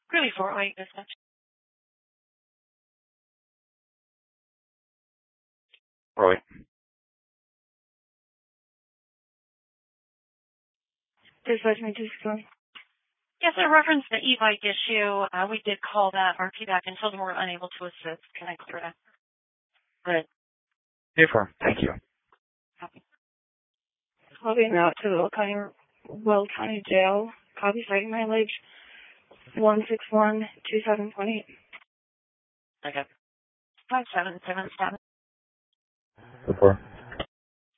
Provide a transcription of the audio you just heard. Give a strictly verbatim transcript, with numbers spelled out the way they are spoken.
Really four oh eight dispatch. Roy. Dispatch me to Cisco. Yes, I referenced the e-bike issue. Uh, we did call that R P back and told them we're unable to assist. Can I clear that? Right. Hey, firm. Thank you. Copy. Copy now to the Will County, Will County Jail. Copy citing mileage one six one two seven point eight. Okay. five seven seven seven. Before.